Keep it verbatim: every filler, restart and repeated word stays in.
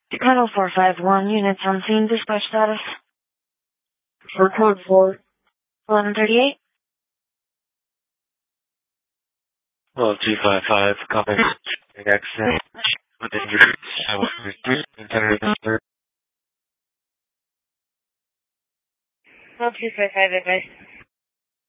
Colonel four five one, units on scene, dispatch status. For code four. eleven thirty-eight. Well, two five five, copy. Accident with injuries. I was intended to serve. Well, two five five, advice.